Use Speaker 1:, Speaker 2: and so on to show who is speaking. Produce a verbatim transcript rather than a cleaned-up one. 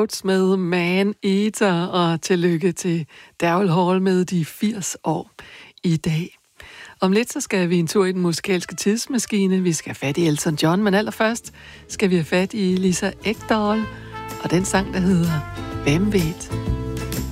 Speaker 1: Strokes med Man Eater, og tillykke til Daryl Hall med de firs år i dag. Om lidt så skal vi en tur i den musikalske tidsmaskine. Vi skal have fat i Elton John, men allerførst skal vi have fat i Lisa Ekdahl og den sang, der hedder Hvem ved?